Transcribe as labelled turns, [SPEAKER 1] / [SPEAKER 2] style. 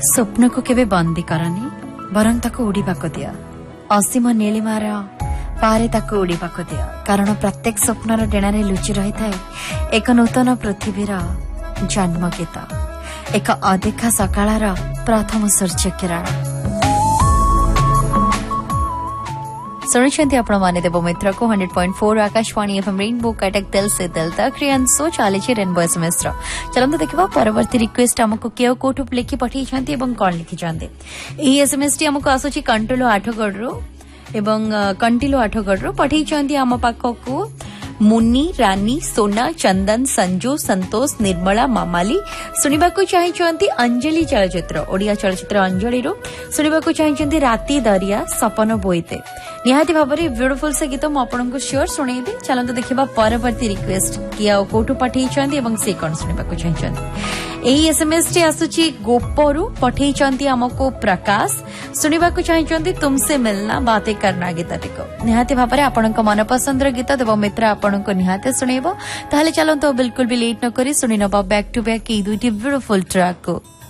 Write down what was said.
[SPEAKER 1] स्वप्न को केवे बंदी करनी बरं ताको उड़ीबाको दिया असीम नीलिमार पारे ताको उड़ीबाको दिया कारण प्रत्येक स्वप्नर डेणारे लुचि रही थाए एक नूतन पृथ्वीर जन्म गीत एक अदेखा सकाळर प्रथम सूर्य किरण शुणुंट आपण माने देव मित्र को 100.4 आकाशवाणी एफएम रेनबो कटक दिल से दिल तक रियांसो चले रेनबो एसएमएस चलते देखा परवर्ती रिक्वेस्ट आमको केओ कोठु लिखि पठई छथि एवं कोन लिखि छथि एही एसएमएस टी आमको आसुची कंटोलो आठगढ़ रो एवं कंटिलो आठगढ़ रो पठई छथि आम पाखको मुन्नी रानी सोना चंदन संजू संतोष निर्मला मामाली सुनिबाकू चाहिए अंजलि चलचित्र ओडिया चलचित्र अंजलि रो सुनिबाकू चाहिए राति दरिया सपन बोईते निहाती भाବରେ ब्यूटीफुल से गीत मु आपनको श्योर सुनेबी चलंतु देखिबा परवर्ती रिक्वेस्ट किया कोठु पठई छथि एवं से कोन सुनिबाकू चाहिए एही एसएमएस टी आसुची गोपरु पठई छथि हमको प्रकाश सुनिबाकू चाहिए तुमसे मिलना बातें करना गीतटिको निहाती भाବରେ आपनको मनपसंदर गीत देव मित्र आपनको निहाते सुनेबो ताहले चलंतु बिल्कुल भी लेट न करी सुनि नबा back to back E दुईटी beautiful track को